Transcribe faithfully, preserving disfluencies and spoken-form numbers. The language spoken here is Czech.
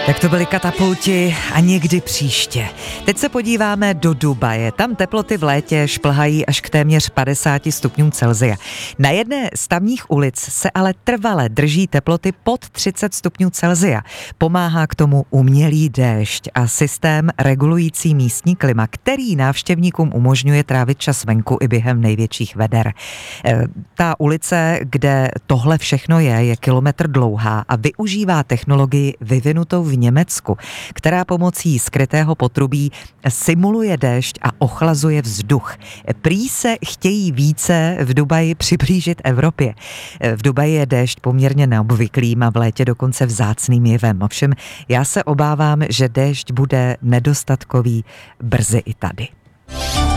Tak to byly Katapulti a někdy příště. Teď se podíváme do Dubaje. Tam teploty v létě šplhají až k téměř padesáti stupňům Celsia. Na jedné z tamních ulic se ale trvale drží teploty pod třicet stupňů Celsia. Pomáhá k tomu umělý déšť a systém regulující místní klima, který návštěvníkům umožňuje trávit čas venku i během největších veder. Ta ulice, kde tohle všechno je, je kilometr dlouhá a využívá technologii vyvinutou v Německu, která pomocí skrytého potrubí simuluje déšť a ochlazuje vzduch. Prý se chtějí více v Dubaji přiblížit Evropě. V Dubaji je déšť poměrně neobvyklým a v létě dokonce vzácným jevem. Ovšem já se obávám, že déšť bude nedostatkový brzy i tady.